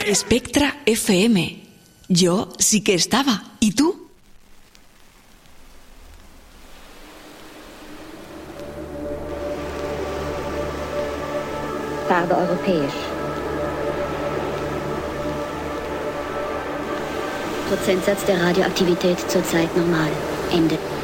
Spectra FM. Yo sí que estaba. ¿Y tú? Farbe europäisch. Prozentsatz der Radioaktivität zurzeit normal. Ende.